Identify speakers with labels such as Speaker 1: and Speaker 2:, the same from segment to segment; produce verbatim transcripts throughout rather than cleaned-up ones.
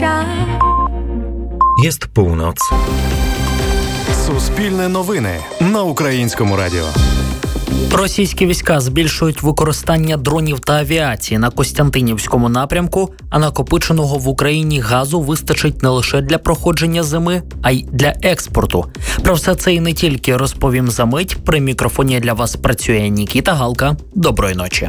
Speaker 1: життя.
Speaker 2: Jest północ.
Speaker 3: Суспільне новини на Українському радіо.
Speaker 4: Російські війська збільшують використання дронів та авіації на Костянтинівському напрямку, а накопиченого в Україні газу вистачить не лише для проходження зими, а й для експорту. Про все це і не тільки розповім за мить. При мікрофоні для вас працює Нікіта Галка. Доброї ночі.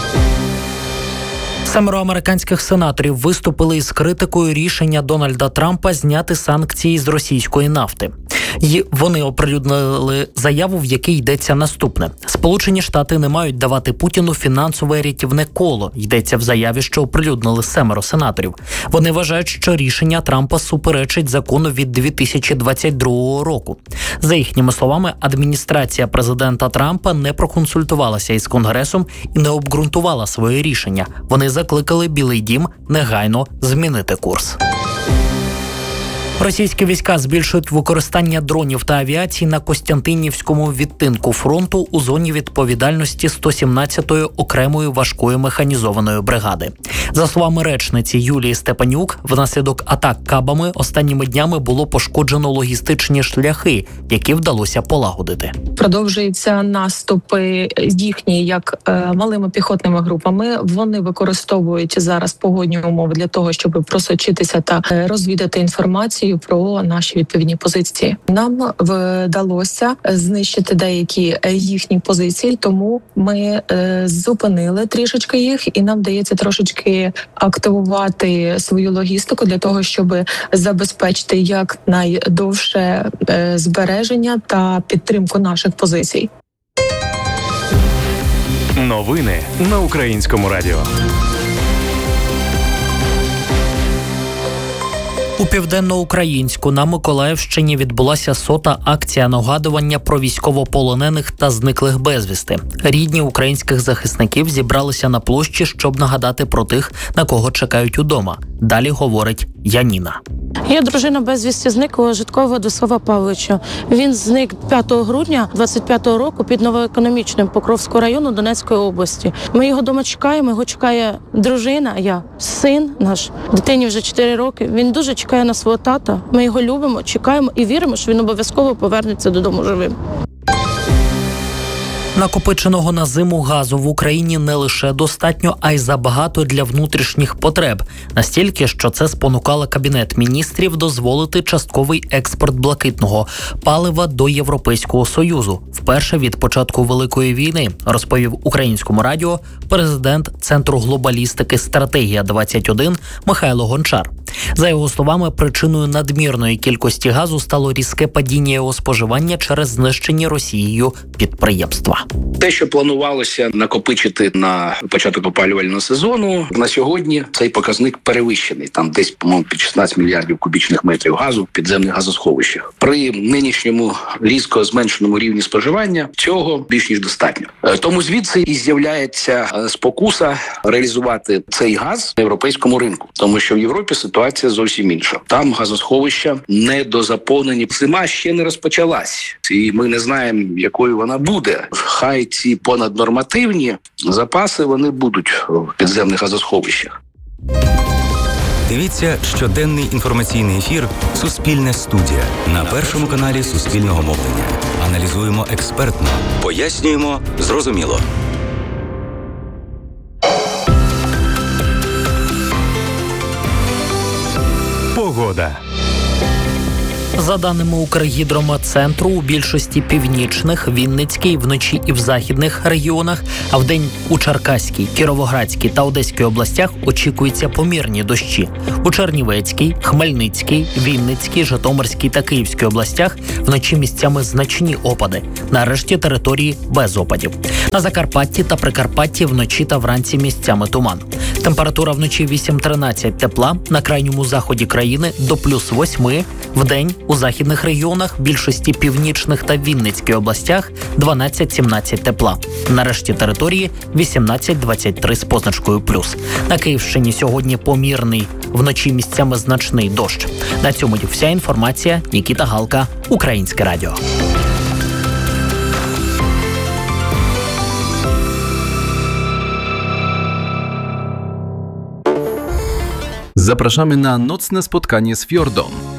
Speaker 4: Семеро американських сенаторів виступили із критикою рішення Дональда Трампа зняти санкції з російської нафти. І вони оприлюднили заяву, в якій йдеться наступне. Сполучені Штати не мають давати Путіну фінансове рятівне коло, йдеться в заяві, що оприлюднили семеро сенаторів. Вони вважають, що рішення Трампа суперечить закону від дві тисячі двадцять другого року. За їхніми словами, адміністрація президента Трампа не проконсультувалася із Конгресом і не обґрунтувала своє рішення. Вони закликали Білий дім негайно змінити курс. Російські війська збільшують використання дронів та авіації на Костянтинівському відтинку фронту у зоні відповідальності сто сімнадцятої окремої важкої механізованої бригади. За словами речниці Юлії Степанюк, внаслідок атак кабами останніми днями було пошкоджено логістичні шляхи, які вдалося полагодити.
Speaker 5: Продовжуються наступи їхні як е, малими піхотними групами. Вони використовують зараз погодні умови для того, щоб просочитися та е, розвідати інформацію про наші відповідні позиції. Нам вдалося знищити деякі їхні позиції, тому ми е, зупинили трішечки їх, і нам вдається трошечки активувати свою логістику для того, щоб забезпечити якнайдовше е, збереження та підтримку наших позицій.
Speaker 3: Новини на Українському радіо.
Speaker 4: У Південноукраїнську на Миколаївщині відбулася сота акція нагадування про військовополонених та зниклих безвісти. Рідні українських захисників зібралися на площі, щоб нагадати про тих, на кого чекають удома. Далі говорить Яніна.
Speaker 6: Я дружина безвісти зниклого Житкова Владислава Павловича. Він зник п'ятого грудня двадцять п'ятого року під Новоекономічним Покровського району Донецької області. Ми його дома чекаємо, його чекає дружина, я, син наш, дитині вже чотири роки. Він дуже чекає на свого тата. Ми його любимо, чекаємо і віримо, що він обов'язково повернеться додому живим.
Speaker 4: Накопиченого на зиму газу в Україні не лише достатньо, а й забагато для внутрішніх потреб. Настільки, що це спонукало Кабінет міністрів дозволити частковий експорт блакитного палива до Європейського Союзу. Вперше від початку Великої війни, розповів Українському радіо президент Центру глобалістики «Стратегія двадцять один» Михайло Гончар. За його словами, причиною надмірної кількості газу стало різке падіння його споживання через знищені Росією підприємства.
Speaker 7: Те, що планувалося накопичити на початок опалювального сезону, на сьогодні цей показник перевищений. Там десь, по-моєму, під шістнадцять мільярдів кубічних метрів газу в підземних газосховищах. При нинішньому різко зменшеному рівні споживання цього більш ніж достатньо. Тому звідси і з'являється спокуса реалізувати цей газ на європейському ринку. Тому що в Європі ситуація зовсім інша. Там газосховища недозаповнені. Зима ще не розпочалась. І ми не знаємо, якою вона буде. Хай ці понаднормативні запаси, вони будуть в підземних газосховищах.
Speaker 2: Дивіться щоденний інформаційний ефір «Суспільне студія» на Першому каналі Суспільного мовлення. Аналізуємо експертно, пояснюємо зрозуміло.
Speaker 3: Погода.
Speaker 4: За даними Укргідрометцентру, у більшості північних, Вінницькій, вночі і в західних регіонах, а вдень у Черкаській, Кіровоградській та Одеській областях очікуються помірні дощі. У Чернівецькій, Хмельницькій, Вінницькій, Житомирській та Київській областях вночі місцями значні опади. На решті території без опадів. На Закарпатті та Прикарпатті вночі та вранці місцями туман. Температура вночі вісім-тринадцять тепла, на крайньому заході країни до плюс восьми, вдень у західних регіонах, більшості північних та Вінницькій областях дванадцять-сімнадцять тепла. На решті території вісімнадцять-двадцять три з позначкою плюс. На Київщині сьогодні помірний, вночі місцями значний дощ. На цьому вся інформація. Нікіта Галка, Українське радіо.
Speaker 1: Zapraszamy na nocne spotkanie z Fiordą.